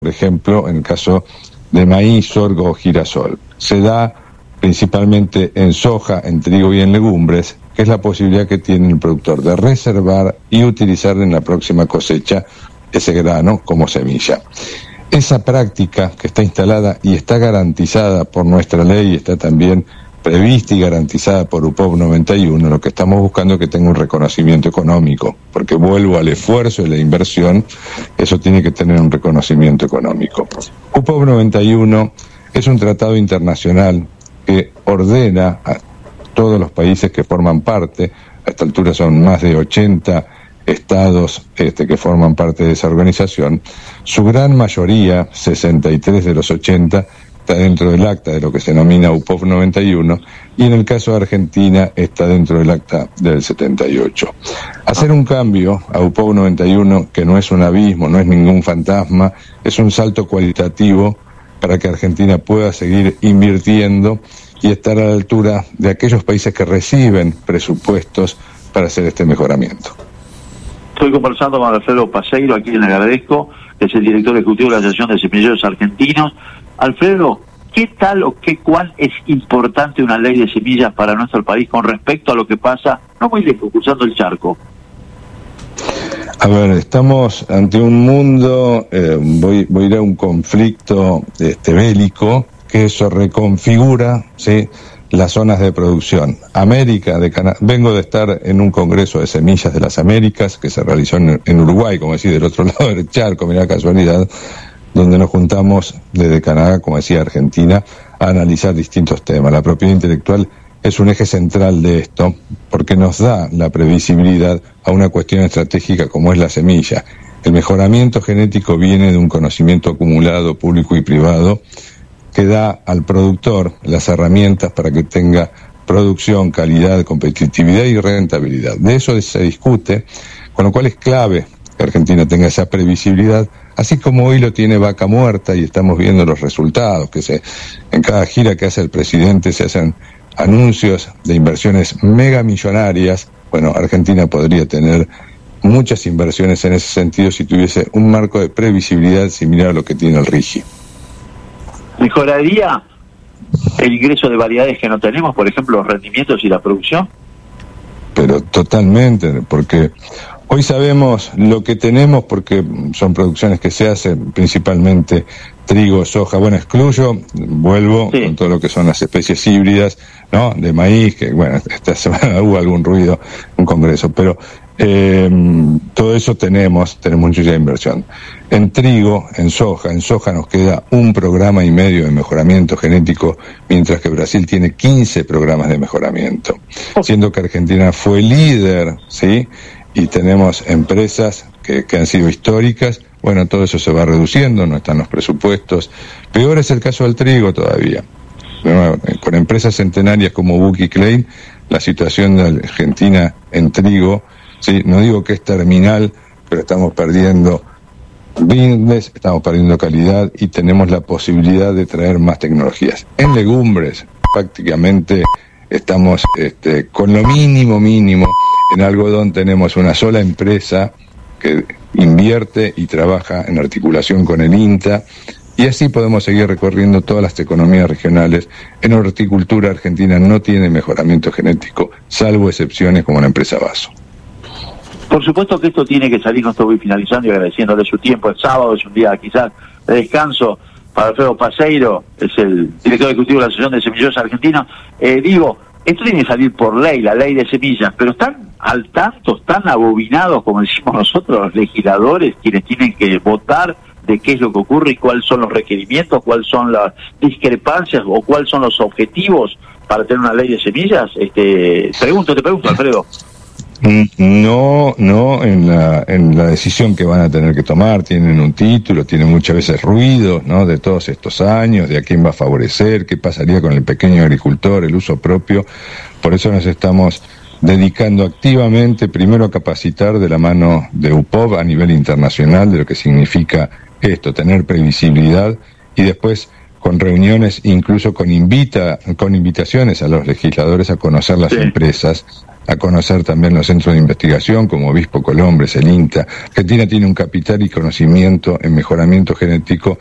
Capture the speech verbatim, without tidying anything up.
por ejemplo, en el caso de maíz, sorgo o girasol. Se da principalmente en soja, en trigo y en legumbres, que es la posibilidad que tiene el productor de reservar y utilizar en la próxima cosecha ese grano como semilla. Esa práctica que está instalada y está garantizada por nuestra ley, está también prevista y garantizada por U P O B noventa y uno, lo que estamos buscando es que tenga un reconocimiento económico, porque vuelvo al esfuerzo y la inversión, eso tiene que tener un reconocimiento económico. U P O B noventa y uno es un tratado internacional que ordena a todos los países que forman parte, a esta altura son más de ochenta estados este, que forman parte de esa organización, su gran mayoría, sesenta y tres de los ochenta, está dentro del acta de lo que se denomina U P O B noventa y uno, y en el caso de Argentina está dentro del acta del setenta y ocho. Hacer un cambio a U P O B noventa y uno, que no es un abismo, no es ningún fantasma, es un salto cualitativo para que Argentina pueda seguir invirtiendo y estar a la altura de aquellos países que reciben presupuestos para hacer este mejoramiento. Estoy conversando con Alfredo Paseiro, a quien le agradezco, que es el director ejecutivo de la Asociación de Semilleros Argentinos. Alfredo, ¿qué tal o qué cuál es importante una ley de semillas para nuestro país con respecto a lo que pasa, no muy lejos, cruzando el charco? A ver, estamos ante un mundo, eh, voy, voy a ir a un conflicto este, bélico, que eso reconfigura, ¿sí?, las zonas de producción. América, de Cana- vengo de estar en un congreso de semillas de las Américas que se realizó en, en Uruguay, como decía, del otro lado del charco, mirá casualidad, donde nos juntamos desde Canadá, como decía, Argentina, a analizar distintos temas. La propiedad intelectual es un eje central de esto, porque nos da la previsibilidad a una cuestión estratégica como es la semilla. El mejoramiento genético viene de un conocimiento acumulado público y privado que da al productor las herramientas para que tenga producción, calidad, competitividad y rentabilidad. De eso se discute, con lo cual es clave que Argentina tenga esa previsibilidad, así como hoy lo tiene Vaca Muerta y estamos viendo los resultados, que se, en cada gira que hace el presidente se hacen anuncios de inversiones megamillonarias. Bueno, Argentina podría tener muchas inversiones en ese sentido si tuviese un marco de previsibilidad similar a lo que tiene el RIGI. ¿Mejoraría el ingreso de variedades que no tenemos, por ejemplo, los rendimientos y la producción? Pero totalmente, porque hoy sabemos lo que tenemos, porque son producciones que se hacen principalmente trigo, soja. Bueno, excluyo, vuelvo sí. con todo lo que son las especies híbridas, ¿no?, de maíz, que bueno, esta semana hubo algún ruido en un congreso, pero eh, todo eso tenemos, tenemos mucha inversión. En trigo, en soja, en soja nos queda un programa y medio de mejoramiento genético, mientras que Brasil tiene quince programas de mejoramiento, siendo que Argentina fue líder, ¿sí?, y tenemos empresas que, que han sido históricas. Bueno, todo eso se va reduciendo, no están los presupuestos. Peor es el caso del trigo todavía. Bueno, con empresas centenarias como Buki Klein, la situación de Argentina en trigo, sí, no digo que es terminal, pero estamos perdiendo business, estamos perdiendo calidad y tenemos la posibilidad de traer más tecnologías. En legumbres, prácticamente estamos este, con lo mínimo mínimo. En algodón tenemos una sola empresa que invierte y trabaja en articulación con el INTA, y así podemos seguir recorriendo todas las economías regionales. En horticultura, Argentina no tiene mejoramiento genético, salvo excepciones como la empresa Vaso. Por supuesto que esto tiene que salir, no estoy finalizando y agradeciéndole su tiempo. El sábado es un día quizás de descanso para Alfredo Paseiro, es el director ejecutivo de la Asociación de Semilleros Argentinos. Eh, digo, esto tiene que salir por ley, la ley de semillas, pero están al tanto, están abobinados, como decimos nosotros, los legisladores, quienes tienen que votar de qué es lo que ocurre y cuáles son los requerimientos, cuáles son las discrepancias o cuáles son los objetivos para tener una ley de semillas. Este, pregunto, te pregunto, Alfredo. No, no en la, en la decisión que van a tener que tomar. Tienen un título, tienen muchas veces ruidos, ¿no?, de todos estos años, de a quién va a favorecer, qué pasaría con el pequeño agricultor, el uso propio. Por eso nos estamos dedicando activamente, primero a capacitar de la mano de U P O B a nivel internacional de lo que significa esto, tener previsibilidad, y después con reuniones, incluso con invita, con invitaciones a los legisladores a conocer las sí. empresas, a conocer también los centros de investigación como Obispo Colombres, el INTA. Argentina tiene un capital y conocimiento en mejoramiento genético